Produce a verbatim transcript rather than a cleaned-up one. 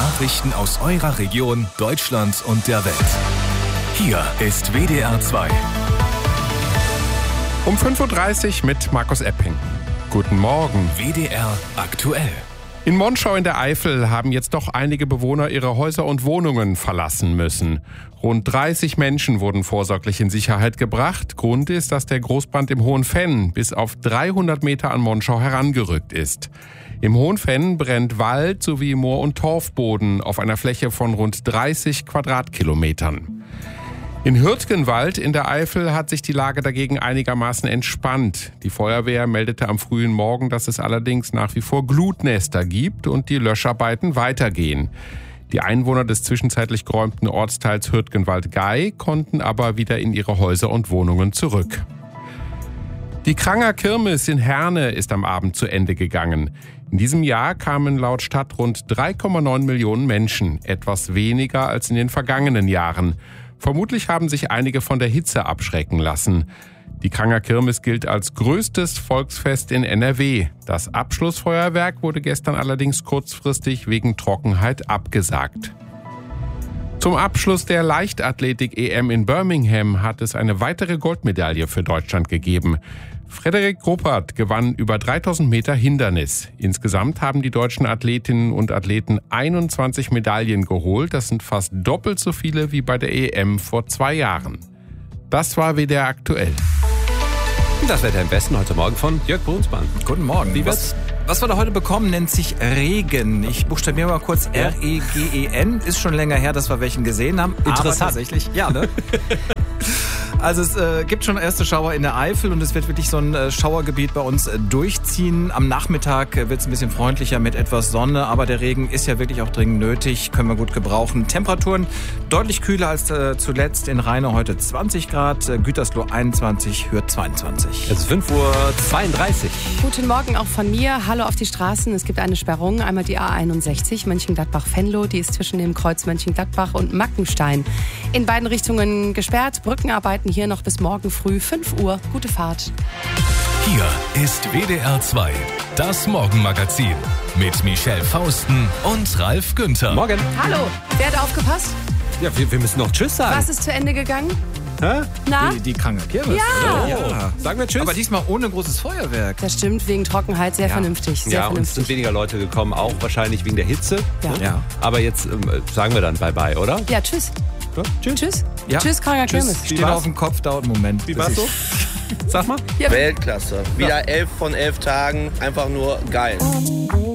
Nachrichten aus eurer Region, Deutschland und der Welt. Hier ist W D R zwei. Um fünf Uhr dreißig mit Markus Epping. Guten Morgen. W D R aktuell. In Monschau in der Eifel haben jetzt doch einige Bewohner ihre Häuser und Wohnungen verlassen müssen. Rund dreißig Menschen wurden vorsorglich in Sicherheit gebracht. Grund ist, dass der Großbrand im Hohenfenn bis auf dreihundert Meter an Monschau herangerückt ist. Im Hohenfenn brennt Wald sowie Moor- und Torfboden auf einer Fläche von rund dreißig Quadratkilometern. In Hürtgenwald in der Eifel hat sich die Lage dagegen einigermaßen entspannt. Die Feuerwehr meldete am frühen Morgen, dass es allerdings nach wie vor Glutnester gibt und die Löscharbeiten weitergehen. Die Einwohner des zwischenzeitlich geräumten Ortsteils Hürtgenwald-Gei konnten aber wieder in ihre Häuser und Wohnungen zurück. Die Kranger Kirmes in Herne ist am Abend zu Ende gegangen. In diesem Jahr kamen laut Stadt rund drei Komma neun Millionen Menschen, etwas weniger als in den vergangenen Jahren. Vermutlich haben sich einige von der Hitze abschrecken lassen. Die Kranger Kirmes gilt als größtes Volksfest in N R W. Das Abschlussfeuerwerk wurde gestern allerdings kurzfristig wegen Trockenheit abgesagt. Zum Abschluss der Leichtathletik-E M in Birmingham hat es eine weitere Goldmedaille für Deutschland gegeben. Frederik Ruppert gewann über dreitausend Meter Hindernis. Insgesamt haben die deutschen Athletinnen und Athleten einundzwanzig Medaillen geholt. Das sind fast doppelt so viele wie bei der E M vor zwei Jahren. Das war W D R aktuell. Das Wetter im Westen heute Morgen von Jörg Brunsmann. Guten Morgen. Wie wird's? Was, was wir da heute bekommen, nennt sich Regen. Ich buchstabiere mal kurz R E G E N. Ist schon länger her, dass wir welchen gesehen haben. Interessant. Aber tatsächlich, ja, ne? Also es äh, gibt schon erste Schauer in der Eifel und es wird wirklich so ein äh, Schauergebiet bei uns äh, durchziehen. Am Nachmittag äh, wird es ein bisschen freundlicher mit etwas Sonne, aber der Regen ist ja wirklich auch dringend nötig, können wir gut gebrauchen. Temperaturen deutlich kühler als äh, zuletzt. In Rheine heute zwanzig Grad, äh, Gütersloh einundzwanzig, Hürth zweiundzwanzig. Es ist fünf Uhr zweiunddreißig. Guten Morgen auch von mir. Hallo auf die Straßen. Es gibt eine Sperrung. Einmal die A einundsechzig, Mönchengladbach-Venlo. Die ist zwischen dem Kreuz Mönchengladbach und Mackenstein. In beiden Richtungen gesperrt. Brückenarbeiten hier noch bis morgen früh, fünf Uhr. Gute Fahrt. Hier ist W D R zwei, das Morgenmagazin mit Michelle Fausten und Ralf Günther. Morgen. Hallo, wer hat aufgepasst? Ja, wir, wir müssen noch Tschüss sagen. Was ist zu Ende gegangen? Hä? Na? Die, die Krange Kirmes. Ja. Oder? Ja. Sagen wir Tschüss. Aber diesmal ohne großes Feuerwerk. Das stimmt, wegen Trockenheit sehr Ja. vernünftig. Sehr ja, und es vernünftig. sind weniger Leute gekommen, auch wahrscheinlich wegen der Hitze. Ja. Ja. Aber jetzt ähm, sagen wir dann Bye-Bye, oder? Ja, tschüss. Ja, tschüss. Tschüss. Ja. Tschüss, Kranger Tschüss. Kirmes. Steht war's? auf dem Kopf, dauert einen Moment. Wie bis war's ich- so? Sag mal. Ja, Weltklasse. Wieder elf von elf Tagen. Einfach nur geil.